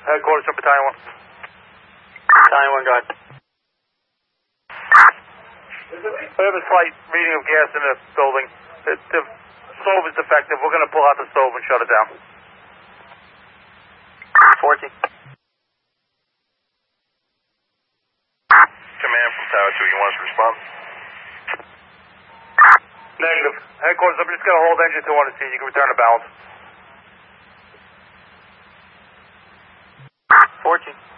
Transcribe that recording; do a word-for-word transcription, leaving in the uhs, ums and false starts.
Headquarters for Battalion one. Battalion one, go ahead. We have a slight reading of gas in the building. The, the stove is defective. We're going to pull out the stove and shut it down. fourteen. Command from Tower two, you want us to respond? Negative. Headquarters, I'm just going to hold engine two on the scene. You can return to balance. fourteen.